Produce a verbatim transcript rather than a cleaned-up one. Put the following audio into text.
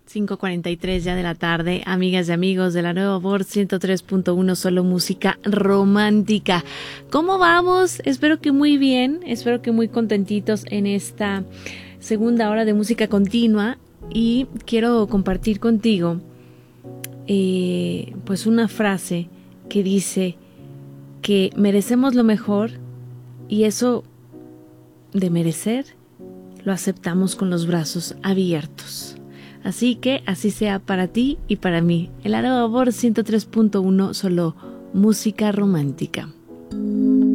cinco cuarenta y tres ya de la tarde, amigas y amigos de la Nueva Voz ciento tres punto uno, solo música romántica. ¿Cómo vamos? Espero que muy bien, espero que muy contentitos en esta segunda hora de música continua, y quiero compartir contigo eh, pues una frase que dice que merecemos lo mejor, y eso de merecer lo aceptamos con los brazos abiertos. Así que así sea para ti y para mí. El Nueva Voz ciento tres punto uno, solo música romántica.